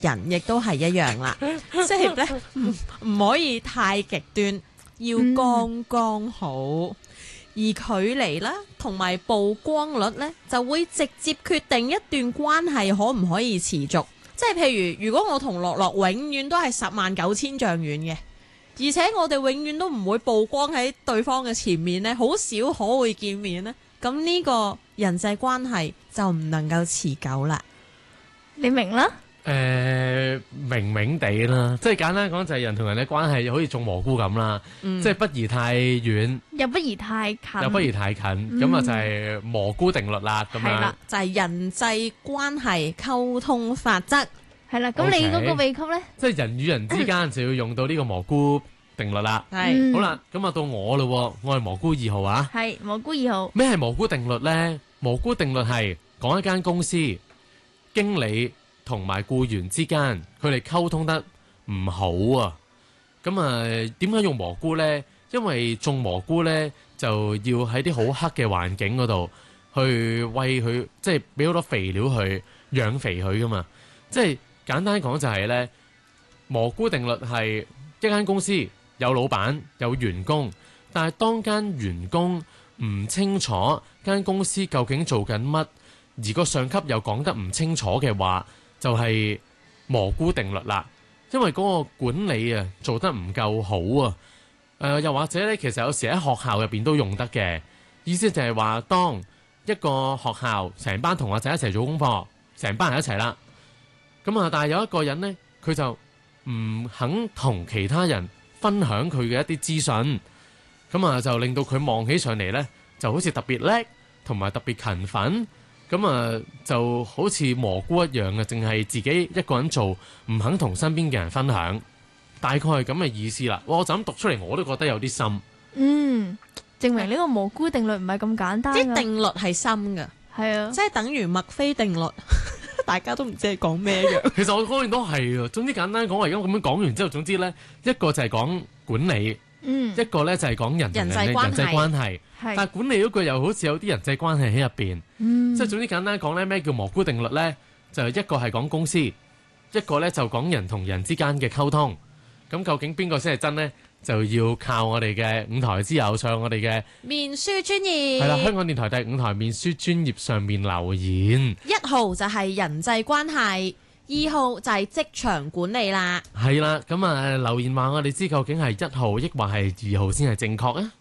人亦都係一樣啦，即係咧唔可以太極端，要剛剛好。而距離啦同埋曝光率咧，就會直接決定一段關係可唔可以持續。即係譬如，如果我同樂樂永遠都係109000丈遠嘅，而且我哋永遠都唔會曝光喺對方嘅前面咧，好少可會見面咧，咁呢個人際關係就唔能夠持久啦。 你明啦？ 明明地啦，即係簡單講就係人同人嘅關係好似種蘑菇咁啦，即係不宜太遠， 又不宜太近， 又不宜太近，咁啊就係蘑菇定律啦，咁樣係啦， 就係人際關係溝通法則。 係啦。咁你嗰個秘笈咧？ 即係人與人之間就要用到呢個蘑菇定律啦。 係好啦，咁啊到我咯，我係蘑菇2號啊。 係蘑菇2號。 咩係蘑菇定律呢？蘑菇定律係講一間公司經理同埋僱員之間，佢哋溝通得唔好啊。咁啊，點解用蘑菇呢？因為種蘑菇呢，就要喺啲好黑嘅環境嗰度去餵佢，即係俾好多肥料去養肥佢噶嘛。即係簡單講就係呢，蘑菇定律係一間公司有老闆有員工，但係當間員工唔清楚間公司究竟做緊乜，而個上級又講得唔清楚嘅話，就係蘑菇定律啦。因為嗰個管理啊做得唔夠好啊，又或者咧，其實有時喺學校入邊都用得嘅。意思就係話，當一個學校成班同學仔一齊做功課，成班人一齊啦，咁啊，但係有一個人呢，佢就唔肯同其他人分享佢嘅一啲資訊，咁啊就令到佢望起上嚟呢，就好似特別叻，同埋特別勤奮。咁啊，就好似蘑菇一樣嘅，淨係自己一個人做，唔肯同身邊嘅人分享，大概係咁嘅意思啦。我就咁讀出嚟，我都覺得有啲深。 證明呢個蘑菇定律唔係咁簡單。 即係定律係深㗎， 係啊， 即係等於墨菲定律，大家都唔知係講咩樣。 其實我講完都係啊。總之簡單講，我而家咁樣講完之後，總之呢，一個就係講管理，一個呢就係講人際關係。但係管理嗰句又好似有啲人際關係喺入邊，即係總之簡單講呢，咩叫蘑菇定律呢？就係一個係講公司，一個呢就講人同人之間嘅溝通。咁究竟邊個先係真呢？就要靠我哋嘅5台之友上我哋嘅面書專頁， 係啦，香港電台第5台面書專頁上面留言。 1號就係人際關係，2號就係職場管理啦。 係啦，咁啊留言話我哋知究竟係1號抑或係2號先係正確啊？